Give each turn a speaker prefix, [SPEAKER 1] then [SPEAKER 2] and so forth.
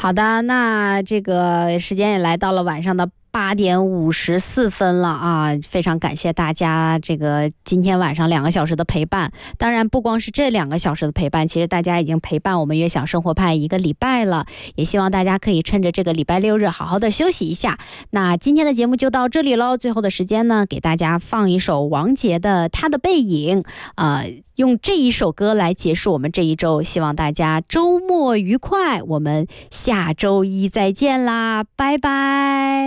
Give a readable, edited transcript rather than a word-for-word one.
[SPEAKER 1] 好的，那这个时间也来到了晚上的8:54了啊！非常感谢大家这个今天晚上2个小时的陪伴。当然，不光是这2个小时的陪伴，其实大家已经陪伴我们悦享生活派1个礼拜了。也希望大家可以趁着这个礼拜6日好好的休息一下。那今天的节目就到这里喽。最后的时间呢，给大家放一首王杰的《他的背影》用这一首歌来结束我们这一周。希望大家周末愉快，我们下周一再见啦，拜拜。